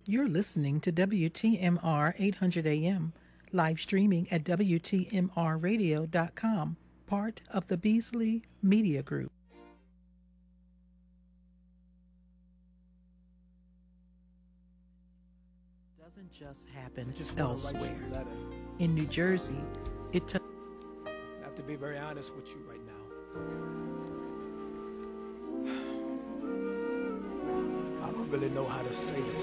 You're listening to WTMR 800 AM, live streaming at WTMRradio.com, part of the Beasley Media Group. Doesn't just happen elsewhere. In New Jersey, it took. I have to be very honest with you right now. I don't really know how to say this.